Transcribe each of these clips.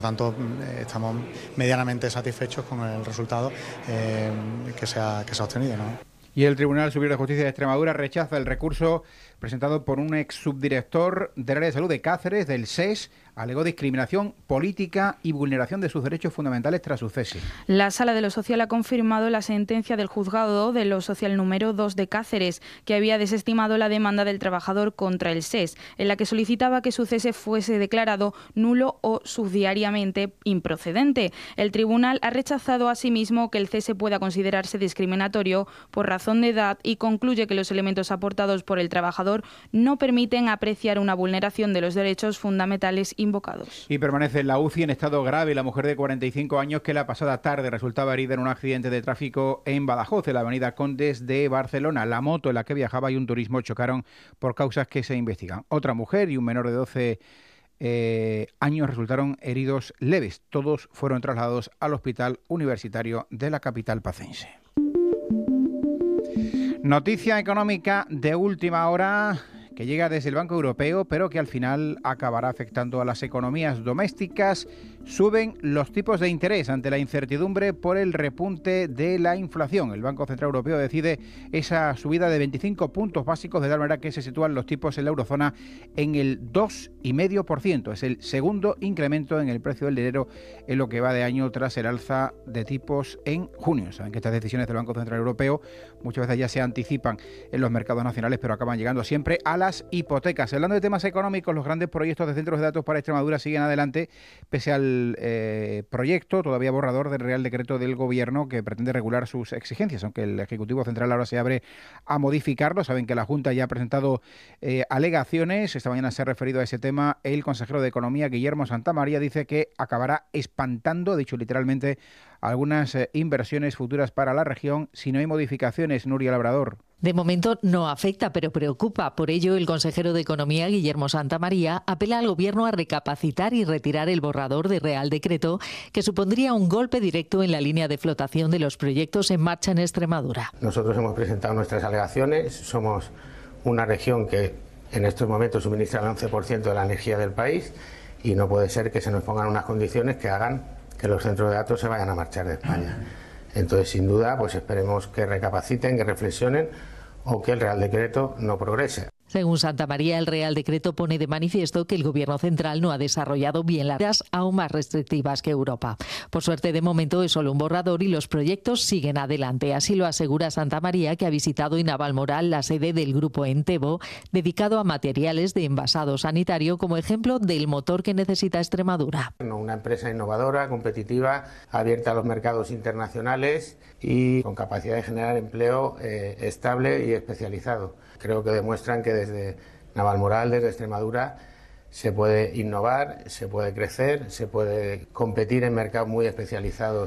Por tanto, estamos medianamente satisfechos con el resultado que se ha obtenido, ¿no? Y el Tribunal Superior de Justicia de Extremadura rechaza el recurso presentado por un ex subdirector del área de salud de Cáceres, del SES, alegó discriminación política y vulneración de sus derechos fundamentales tras su cese. La Sala de lo Social ha confirmado la sentencia del juzgado de lo social número 2 de Cáceres, que había desestimado la demanda del trabajador contra el SES, en la que solicitaba que su cese fuese declarado nulo o subsidiariamente improcedente. El tribunal ha rechazado asimismo que el cese pueda considerarse discriminatorio por razón de edad y concluye que los elementos aportados por el trabajador no permiten apreciar una vulneración de los derechos fundamentales invocados. Y permanece en la UCI en estado grave la mujer de 45 años que la pasada tarde resultaba herida en un accidente de tráfico en Badajoz, en la avenida Condes de Barcelona. La moto en la que viajaba y un turismo chocaron por causas que se investigan. Otra mujer y un menor de 12 años resultaron heridos leves. Todos fueron trasladados al Hospital Universitario de la capital pacense. Noticia económica de última hora que llega desde el Banco Europeo, pero que al final acabará afectando a las economías domésticas. Suben los tipos de interés ante la incertidumbre por el repunte de la inflación. El Banco Central Europeo decide esa subida de 25 puntos básicos, de tal manera que se sitúan los tipos en la eurozona en el 2,5%. Es el segundo incremento en el precio del dinero en lo que va de año tras el alza de tipos en junio. Saben que estas decisiones del Banco Central Europeo muchas veces ya se anticipan en los mercados nacionales, pero acaban llegando siempre a las hipotecas. Hablando de temas económicos, los grandes proyectos de centros de datos para Extremadura siguen adelante, pese al proyecto todavía borrador del Real Decreto del Gobierno que pretende regular sus exigencias, aunque el Ejecutivo Central ahora se abre a modificarlo. Saben que la Junta ya ha presentado alegaciones. Esta mañana se ha referido a ese tema el consejero de Economía, Guillermo Santamaría, dice que acabará espantando, dicho literalmente, algunas inversiones futuras para la región si no hay modificaciones. Nuria Labrador. De momento no afecta, pero preocupa. Por ello, el consejero de Economía, Guillermo Santamaría, apela al Gobierno a recapacitar y retirar el borrador de Real Decreto, que supondría un golpe directo en la línea de flotación de los proyectos en marcha en Extremadura. Nosotros hemos presentado nuestras alegaciones. Somos una región que en estos momentos suministra el 11% de la energía del país y no puede ser que se nos pongan unas condiciones que hagan que los centros de datos se vayan a marchar de España. Entonces, sin duda, pues esperemos que recapaciten, que reflexionen o que el Real Decreto no progrese. Según Santamaría, el Real Decreto pone de manifiesto que el Gobierno central no ha desarrollado bien las medidas aún más restrictivas que Europa. Por suerte, de momento es solo un borrador y los proyectos siguen adelante. Así lo asegura Santamaría, que ha visitado en Navalmoral la sede del grupo Entebo, dedicado a materiales de envasado sanitario, como ejemplo del motor que necesita Extremadura. Una empresa innovadora, competitiva, abierta a los mercados internacionales y con capacidad de generar empleo estable y especializado. Creo que demuestran que desde Navalmoral, desde Extremadura, se puede innovar, se puede crecer, se puede competir en mercados muy especializados.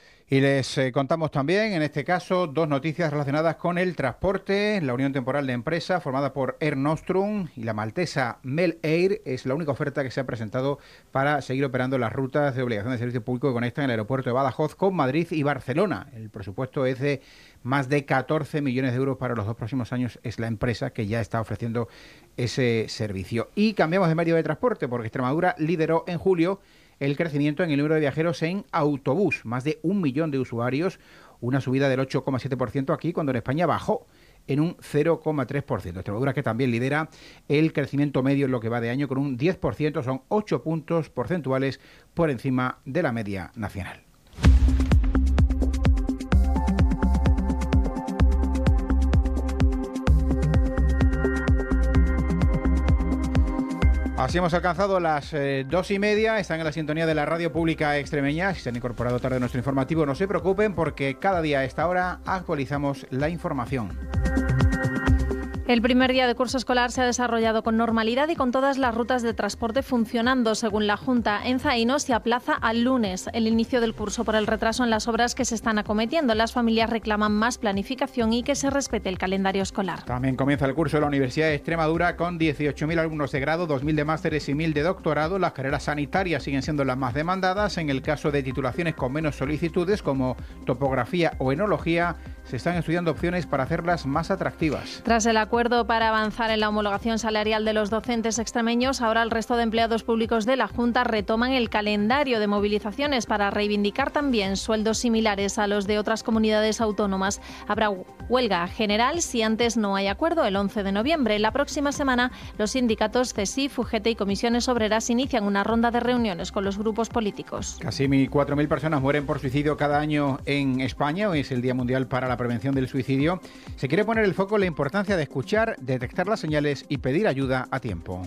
Y les contamos también, en este caso, dos noticias relacionadas con el transporte. La unión temporal de empresa, formada por Air Nostrum y la maltesa Mel Air, es la única oferta que se ha presentado para seguir operando las rutas de obligación de servicio público que conectan el aeropuerto de Badajoz con Madrid y Barcelona. El presupuesto es de más de 14 millones de euros para los 2 próximos años. Es la empresa que ya está ofreciendo ese servicio. Y cambiamos de medio de transporte, porque Extremadura lideró en julio el crecimiento en el número de viajeros en autobús, más de 1 millón de usuarios, una subida del 8,7% aquí, cuando en España bajó en un 0,3%. Extremadura, que también lidera el crecimiento medio en lo que va de año con un 10%, son 8 puntos porcentuales por encima de la media nacional. Así hemos alcanzado las 2:30, están en la sintonía de la radio pública extremeña. Si se han incorporado tarde a nuestro informativo, no se preocupen, porque cada día a esta hora actualizamos la información. El primer día de curso escolar se ha desarrollado con normalidad y con todas las rutas de transporte funcionando. Según la Junta, en Zaino se aplaza al lunes el inicio del curso por el retraso en las obras que se están acometiendo. Las familias reclaman más planificación y que se respete el calendario escolar. También comienza el curso de la Universidad de Extremadura con 18.000 alumnos de grado, 2.000 de másteres y 1.000 de doctorado. Las carreras sanitarias siguen siendo las más demandadas. En el caso de titulaciones con menos solicitudes, como topografía o enología, se están estudiando opciones para hacerlas más atractivas. Tras el acuerdo para avanzar en la homologación salarial de los docentes extremeños, ahora el resto de empleados públicos de la Junta retoman el calendario de movilizaciones para reivindicar también sueldos similares a los de otras comunidades autónomas. Habrá huelga general si antes no hay acuerdo el 11 de noviembre. La próxima semana los sindicatos CESIF, UGT y comisiones obreras inician una ronda de reuniones con los grupos políticos. Casi 4.000 personas mueren por suicidio cada año en España. Hoy es el Día Mundial para la Prevención del Suicidio. Se quiere poner el foco en la importancia de escuchar, detectar las señales y pedir ayuda a tiempo.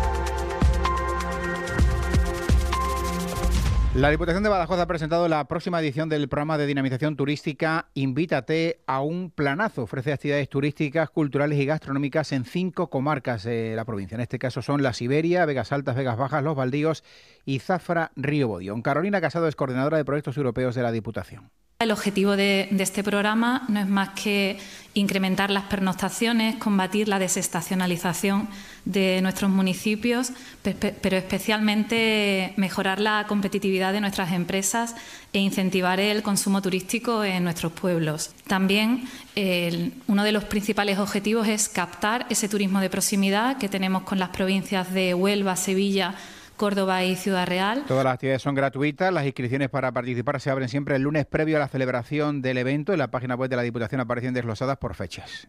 La Diputación de Badajoz ha presentado la próxima edición del programa de dinamización turística Invítate a un planazo. Ofrece actividades turísticas, culturales y gastronómicas en 5 comarcas de la provincia. En este caso son la Siberia, Vegas Altas, Vegas Bajas, Los Baldíos y Zafra Río Bodión. Carolina Casado es coordinadora de proyectos europeos de la Diputación. El objetivo de este programa no es más que incrementar las pernoctaciones, combatir la desestacionalización de nuestros municipios, pero especialmente mejorar la competitividad de nuestras empresas e incentivar el consumo turístico en nuestros pueblos. También uno de los principales objetivos es captar ese turismo de proximidad que tenemos con las provincias de Huelva, Sevilla, Córdoba y Ciudad Real. Todas las actividades son gratuitas. Las inscripciones para participar se abren siempre el lunes previo a la celebración del evento. En la página web de la Diputación aparecen desglosadas por fechas.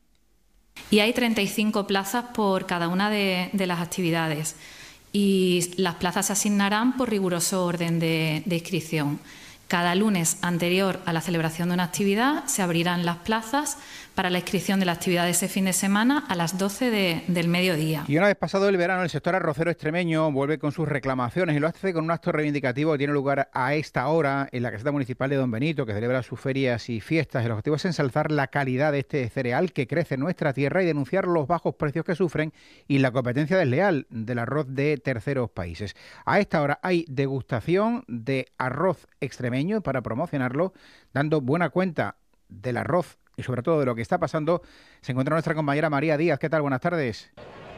Y hay 35 plazas por cada una de las actividades. Y las plazas se asignarán por riguroso orden de inscripción. Cada lunes anterior a la celebración de una actividad se abrirán las plazas para la inscripción de la actividad de ese fin de semana a las 12 del mediodía. Y una vez pasado el verano, el sector arrocero extremeño vuelve con sus reclamaciones y lo hace con un acto reivindicativo que tiene lugar a esta hora en la caseta municipal de Don Benito, que celebra sus ferias y fiestas. El objetivo es ensalzar la calidad de este cereal que crece en nuestra tierra y denunciar los bajos precios que sufren y la competencia desleal del arroz de terceros países. A esta hora hay degustación de arroz extremeño para promocionarlo, dando buena cuenta del arroz y sobre todo de lo que está pasando. Se encuentra nuestra compañera María Díaz. ¿Qué tal? Buenas tardes.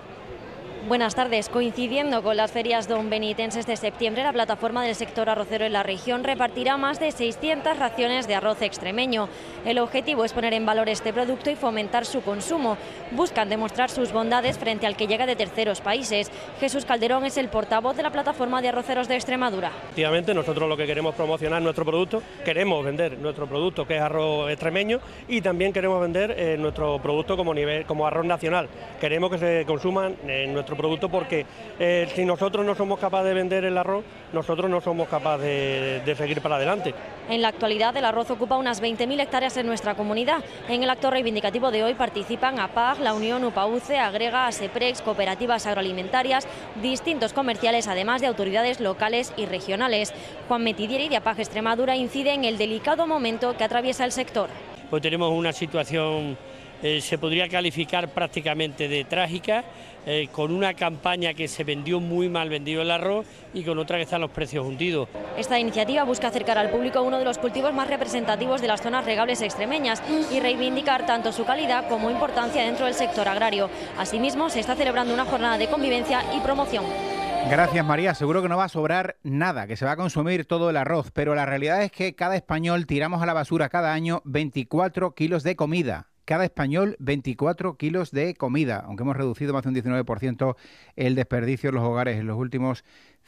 Buenas tardes. Coincidiendo con las ferias donbenitenses de septiembre, la plataforma del sector arrocero en la región repartirá más de 600 raciones de arroz extremeño. El objetivo es poner en valor este producto y fomentar su consumo. Buscan demostrar sus bondades frente al que llega de terceros países. Jesús Calderón es el portavoz de la plataforma de arroceros de Extremadura. Efectivamente, nosotros lo que queremos promocionar nuestro producto, queremos vender nuestro producto que es arroz extremeño y también queremos vender nuestro producto como arroz nacional. Queremos que se consuman nuestro producto porque si nosotros no somos capaces de vender el arroz, nosotros no somos capaces de seguir para adelante. En la actualidad el arroz ocupa unas 20.000 hectáreas en nuestra comunidad. En el acto reivindicativo de hoy participan APAG, la Unión UPAUCE, Agrega, ASEPREX, cooperativas agroalimentarias, distintos comerciales, además de autoridades locales y regionales. Juan Metidieri de APAG Extremadura incide en el delicado momento que atraviesa el sector. Pues tenemos una situación, se podría calificar prácticamente de trágica, con una campaña que se vendió muy mal vendido el arroz y con otra que están los precios hundidos. Esta iniciativa busca acercar al público uno de los cultivos más representativos de las zonas regables extremeñas y reivindicar tanto su calidad como importancia dentro del sector agrario. Asimismo, se está celebrando una jornada de convivencia y promoción. Gracias, María. Seguro que no va a sobrar nada, que se va a consumir todo el arroz, pero la realidad es que cada español tiramos a la basura cada año 24 kilos de comida. Cada español 24 kilos de comida, aunque hemos reducido más de un 19% el desperdicio en los hogares en los últimos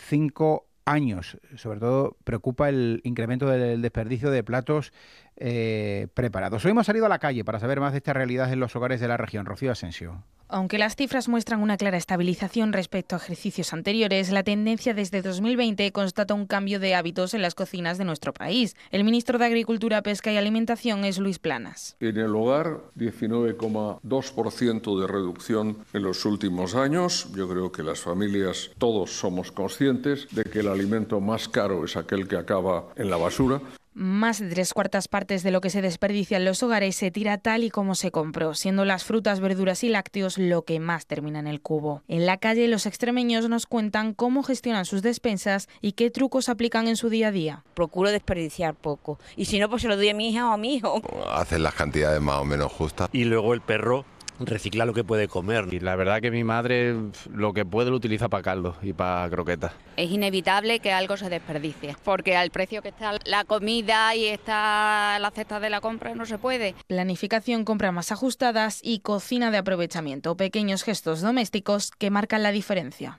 5 años. Sobre todo preocupa el incremento del desperdicio de platos preparados. Hoy hemos salido a la calle para saber más de esta realidad en los hogares de la región. Rocío Asensio. Aunque las cifras muestran una clara estabilización respecto a ejercicios anteriores, la tendencia desde 2020 constata un cambio de hábitos en las cocinas de nuestro país. El ministro de Agricultura, Pesca y Alimentación es Luis Planas. En el hogar, 19,2% de reducción en los últimos años. Yo creo que las familias, todos somos conscientes de que el alimento más caro es aquel que acaba en la basura. Más de 3/4 partes de lo que se desperdicia en los hogares se tira tal y como se compró, siendo las frutas, verduras y lácteos lo que más termina en el cubo. En la calle, los extremeños nos cuentan cómo gestionan sus despensas y qué trucos aplican en su día a día. Procuro desperdiciar poco y si no, pues se lo doy a mi hija o a mi hijo. Hacen las cantidades más o menos justas. Y luego el perro recicla lo que puede comer. Y la verdad que mi madre lo que puede lo utiliza para caldo y para croquetas. Es inevitable que algo se desperdicie, porque al precio que está la comida y está la cesta de la compra no se puede. Planificación, compras más ajustadas y cocina de aprovechamiento. Pequeños gestos domésticos que marcan la diferencia.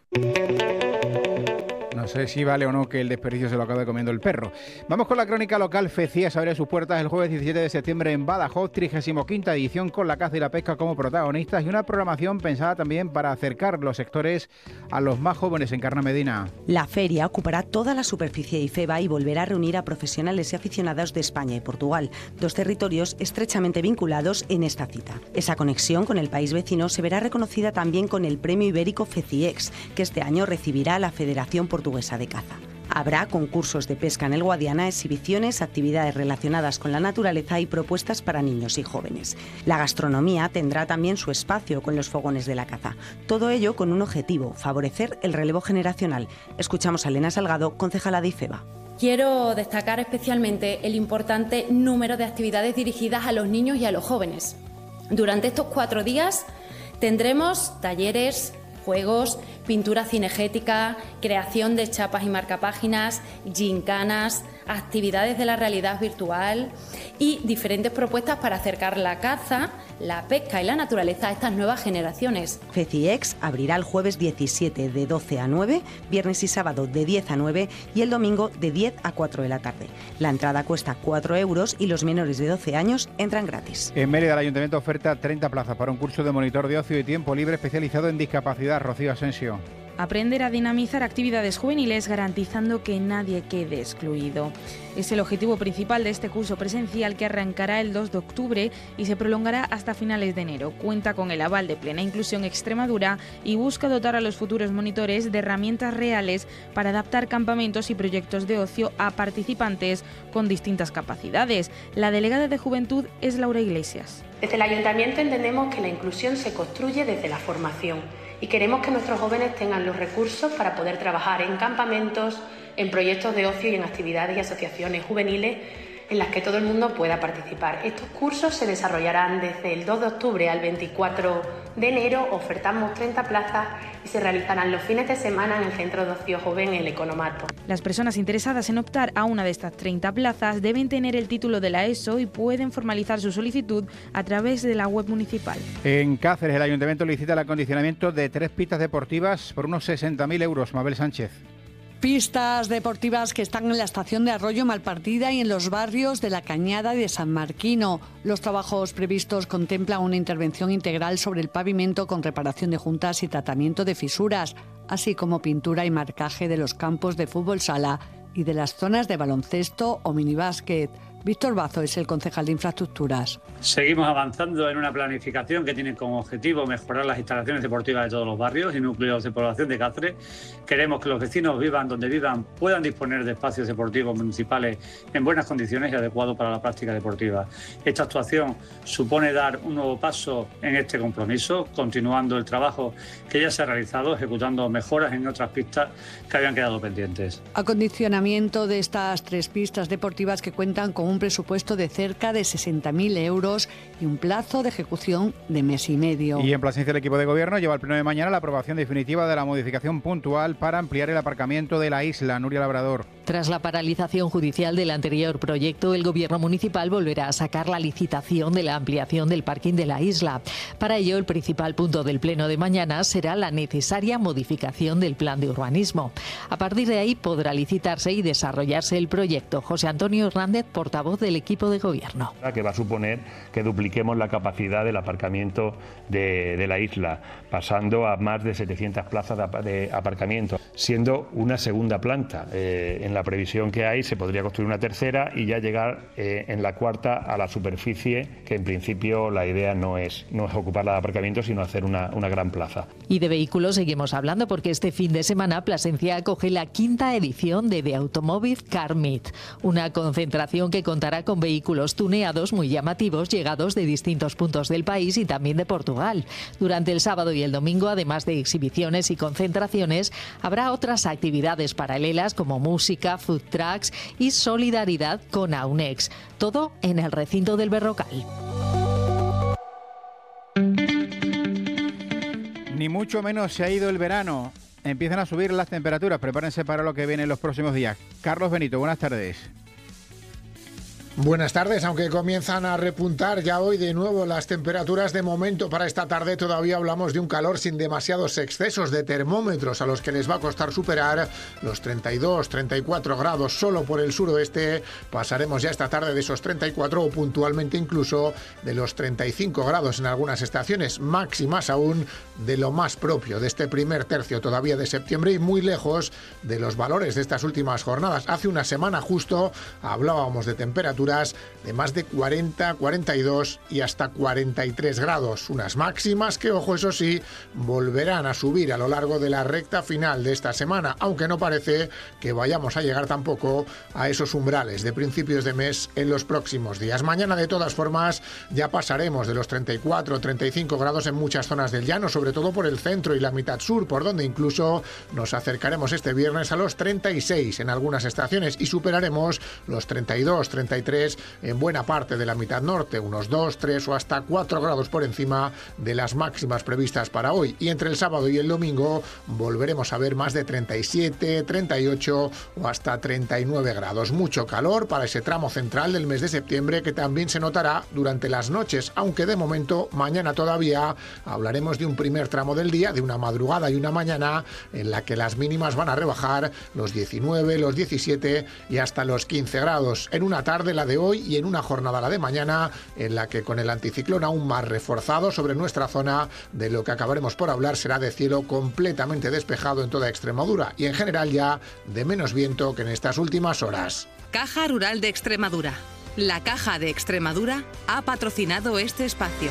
No sé si vale o no que el desperdicio se lo acabe comiendo el perro. Vamos con la crónica local. FECIES abre sus puertas el jueves 17 de septiembre en Badajoz, 35ª edición con la caza y la pesca como protagonistas y una programación pensada también para acercar los sectores a los más jóvenes. Encarna Medina. La feria ocupará toda la superficie de IFEBA y volverá a reunir a profesionales y aficionados de España y Portugal, dos territorios estrechamente vinculados en esta cita. Esa conexión con el país vecino se verá reconocida también con el Premio Ibérico FECIEX, que este año recibirá a la Federación Portuguesa de Caza. Habrá concursos de pesca en el Guadiana, exhibiciones, actividades relacionadas con la naturaleza y propuestas para niños y jóvenes. La gastronomía tendrá también su espacio con los fogones de la caza. Todo ello con un objetivo, favorecer el relevo generacional. Escuchamos a Elena Salgado, concejala de IFEBA. Quiero destacar especialmente el importante número de actividades dirigidas a los niños y a los jóvenes. Durante estos 4 días tendremos talleres, juegos, pintura cinegética, creación de chapas y marcapáginas, gincanas, actividades de la realidad virtual y diferentes propuestas para acercar la caza, la pesca y la naturaleza a estas nuevas generaciones. FECIEX abrirá el jueves 17 de 12 a 9, viernes y sábado de 10 a 9 y el domingo de 10 a 4 de la tarde. La entrada cuesta 4 euros y los menores de 12 años entran gratis. En Mérida, el Ayuntamiento oferta 30 plazas para un curso de monitor de ocio y tiempo libre especializado en discapacidad. Rocío Asensio. Aprender a dinamizar actividades juveniles garantizando que nadie quede excluido. Es el objetivo principal de este curso presencial que arrancará el 2 de octubre y se prolongará hasta finales de enero. Cuenta con el aval de Plena Inclusión Extremadura y busca dotar a los futuros monitores de herramientas reales para adaptar campamentos y proyectos de ocio a participantes con distintas capacidades. La delegada de Juventud es Laura Iglesias. Desde el Ayuntamiento entendemos que la inclusión se construye desde la formación y queremos que nuestros jóvenes tengan los recursos para poder trabajar en campamentos, en proyectos de ocio y en actividades y asociaciones juveniles en las que todo el mundo pueda participar. Estos cursos se desarrollarán desde el 2 de octubre al 24 de enero, ofertamos 30 plazas y se realizarán los fines de semana en el Centro de Ocio Joven El Economato. Las personas interesadas en optar a una de estas 30 plazas deben tener el título de la ESO y pueden formalizar su solicitud a través de la web municipal. En Cáceres, el Ayuntamiento licita el acondicionamiento de 3 pistas deportivas por unos 60.000 euros. Mabel Sánchez. Pistas deportivas que están en la estación de Arroyo Malpartida y en los barrios de La Cañada y de San Marquino. Los trabajos previstos contemplan una intervención integral sobre el pavimento con reparación de juntas y tratamiento de fisuras, así como pintura y marcaje de los campos de fútbol sala y de las zonas de baloncesto o minibásquet. Víctor Bazo es el concejal de Infraestructuras. Seguimos avanzando en una planificación que tiene como objetivo mejorar las instalaciones deportivas de todos los barrios y núcleos de población de Cáceres. Queremos que los vecinos vivan donde vivan, puedan disponer de espacios deportivos municipales en buenas condiciones y adecuados para la práctica deportiva. Esta actuación supone dar un nuevo paso en este compromiso, continuando el trabajo que ya se ha realizado, ejecutando mejoras en otras pistas que habían quedado pendientes. Acondicionamiento de estas 3 pistas deportivas que cuentan con un presupuesto de cerca de 60.000 euros y un plazo de ejecución de mes y medio. Y en Plasencia el equipo de gobierno lleva al pleno de mañana la aprobación definitiva de la modificación puntual para ampliar el aparcamiento de la isla. Nuria Labrador. Tras la paralización judicial del anterior proyecto, el Gobierno municipal volverá a sacar la licitación de la ampliación del parking de la isla. Para ello, el principal punto del pleno de mañana será la necesaria modificación del plan de urbanismo. A partir de ahí podrá licitarse y desarrollarse el proyecto. José Antonio Hernández, portavoz del equipo de gobierno. Que va a suponer que dupliquemos la capacidad del aparcamiento de la isla, pasando a más de 700 plazas de aparcamiento, siendo una segunda planta. En la previsión que hay se podría construir una tercera y ya llegar en la cuarta a la superficie, que en principio la idea no es ocuparla de aparcamiento, sino hacer una gran plaza. Y de vehículos seguimos hablando porque este fin de semana Plasencia acoge la 5ª edición de The Automóvil Car Meet, una concentración que contará con vehículos tuneados muy llamativos llegados de distintos puntos del país y también de Portugal. Durante el sábado y el domingo, además de exhibiciones y concentraciones, habrá otras actividades paralelas como música, food trucks y solidaridad con Aunex. Todo en el recinto del Berrocal. mucho menos se ha ido el verano. Empiezan a subir las temperaturas. Prepárense para lo que viene en los próximos días. Carlos Benito, buenas tardes. Buenas tardes, aunque comienzan a repuntar ya hoy de nuevo las temperaturas. De momento para esta tarde todavía hablamos de un calor sin demasiados excesos de termómetros a los que les va a costar superar los 32, 34 grados solo por el suroeste. Pasaremos ya esta tarde de esos 34 o puntualmente incluso de los 35 grados en algunas estaciones, máximas aún de lo más propio de este primer tercio todavía de septiembre y muy lejos de los valores de estas últimas jornadas. Hace una semana justo hablábamos de temperaturas de más de 40, 42 y hasta 43 grados. Unas máximas que, ojo, eso sí, volverán a subir a lo largo de la recta final de esta semana, aunque no parece que vayamos a llegar tampoco a esos umbrales de principios de mes en los próximos días. Mañana, de todas formas, ya pasaremos de los 34, 35 grados en muchas zonas del llano, sobre todo por el centro y la mitad sur, por donde incluso nos acercaremos este viernes a los 36 en algunas estaciones y superaremos los 32, 33 en buena parte de la mitad norte, unos 2, 3 o hasta 4 grados por encima de las máximas previstas para hoy. Y entre el sábado y el domingo volveremos a ver más de 37, 38 o hasta 39 grados. Mucho calor para ese tramo central del mes de septiembre, que también se notará durante las noches, aunque de momento mañana todavía hablaremos de un primer tramo del día, de una madrugada y una mañana en la que las mínimas van a rebajar los 19, los 17 y hasta los 15 grados. En una tarde, la de hoy, y en una jornada, la de mañana, en la que con el anticiclón aún más reforzado sobre nuestra zona, de lo que acabaremos por hablar será de cielo completamente despejado en toda Extremadura y en general ya de menos viento que en estas últimas horas. Caja Rural de Extremadura. La Caja de Extremadura ha patrocinado este espacio.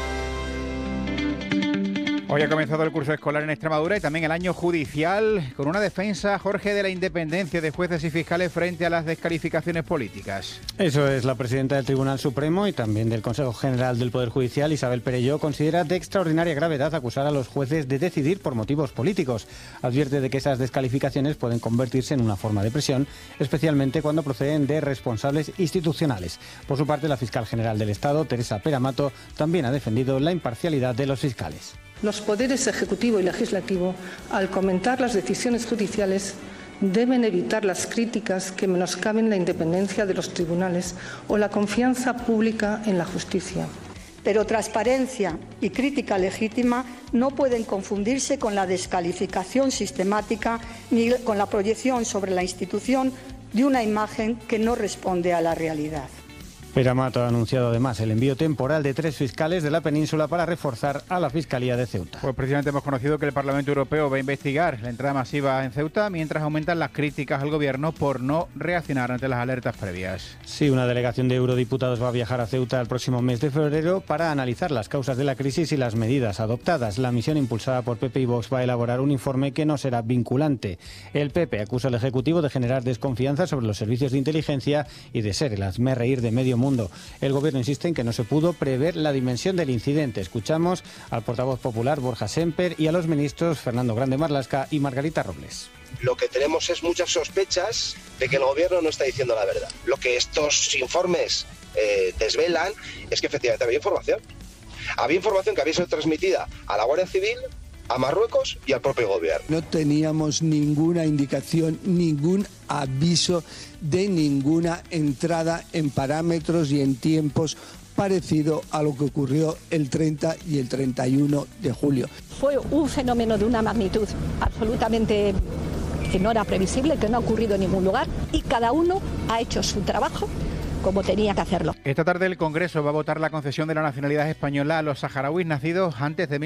Hoy ha comenzado el curso escolar en Extremadura y también el año judicial, con una defensa, Jorge, de la independencia de jueces y fiscales frente a las descalificaciones políticas. Eso es, la presidenta del Tribunal Supremo y también del Consejo General del Poder Judicial, Isabel Perelló, considera de extraordinaria gravedad acusar a los jueces de decidir por motivos políticos. Advierte de que esas descalificaciones pueden convertirse en una forma de presión, especialmente cuando proceden de responsables institucionales. Por su parte, la fiscal general del Estado, Teresa Peramato, también ha defendido la imparcialidad de los fiscales. Los poderes ejecutivo y legislativo, al comentar las decisiones judiciales, deben evitar las críticas que menoscaben la independencia de los tribunales o la confianza pública en la justicia. Pero transparencia y crítica legítima no pueden confundirse con la descalificación sistemática ni con la proyección sobre la institución de una imagen que no responde a la realidad. Peramato ha anunciado además el envío temporal de 3 fiscales de la península para reforzar a la Fiscalía de Ceuta. Pues precisamente hemos conocido que el Parlamento Europeo va a investigar la entrada masiva en Ceuta, mientras aumentan las críticas al gobierno por no reaccionar ante las alertas previas. Sí, una delegación de eurodiputados va a viajar a Ceuta el próximo mes de febrero para analizar las causas de la crisis y las medidas adoptadas. La misión, impulsada por PP y Vox, va a elaborar un informe que no será vinculante. El PP acusa al Ejecutivo de generar desconfianza sobre los servicios de inteligencia y de ser el hazmerreír de medio mundo. El gobierno insiste en que no se pudo prever la dimensión del incidente. Escuchamos al portavoz popular Borja Semper y a los ministros Fernando Grande Marlaska y Margarita Robles. Lo que tenemos es muchas sospechas de que el gobierno no está diciendo la verdad. Lo que estos informes desvelan es que efectivamente había información. Había información que había sido transmitida a la Guardia Civil, a Marruecos y al propio gobierno. No teníamos ninguna indicación, ningún aviso de ninguna entrada en parámetros y en tiempos parecido a lo que ocurrió el 30 y el 31 de julio. Fue un fenómeno de una magnitud absolutamente que no era previsible, que no ha ocurrido en ningún lugar y cada uno ha hecho su trabajo como tenía que hacerlo. Esta tarde el Congreso va a votar la concesión de la nacionalidad española a los saharauis nacidos antes de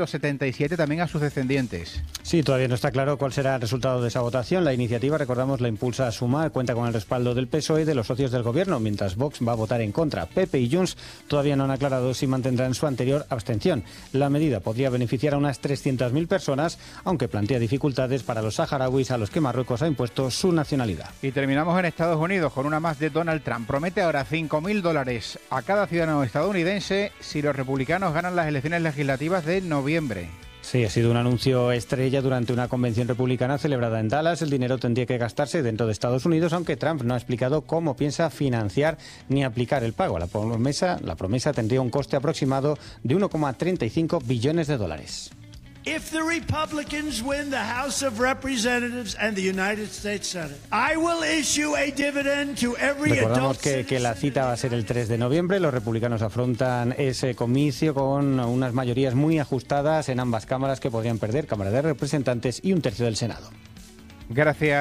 1977, también a sus descendientes. Sí, todavía no está claro cuál será el resultado de esa votación. La iniciativa, recordamos, la impulsa Sumar, cuenta con el respaldo del PSOE y de los socios del gobierno, mientras Vox va a votar en contra. PP y Junts todavía no han aclarado si mantendrán su anterior abstención. La medida podría beneficiar a unas 300.000 personas, aunque plantea dificultades para los saharauis a los que Marruecos ha impuesto su nacionalidad. Y terminamos en Estados Unidos con una más de Donald Trump. Promete ahora $5.000 a cada ciudadano estadounidense si los republicanos ganan las elecciones legislativas de noviembre. Sí, ha sido un anuncio estrella durante una convención republicana celebrada en Dallas. El dinero tendría que gastarse dentro de Estados Unidos, aunque Trump no ha explicado cómo piensa financiar ni aplicar el pago. La promesa tendría un coste aproximado de $1,35 billones. If the Republicans win the House of Representatives and the United States Senate, I will issue a dividend to every Recordamos adult que la cita va a ser el 3 de noviembre. Los republicanos afrontan ese comicio con unas mayorías muy ajustadas en ambas cámaras que podrían perder, Cámara de Representantes y un tercio del Senado. Gracias.